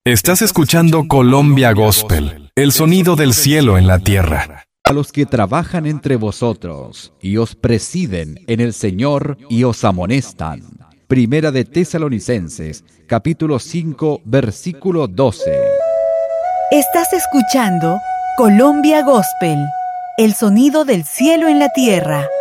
Estás escuchando Colombia Gospel, el sonido del cielo en la tierra. A los que trabajan entre vosotros y os presiden en el Señor y os amonestan. Primera de Tesalonicenses, capítulo 5, versículo 12. Estás escuchando Colombia Gospel, el sonido del cielo en la tierra.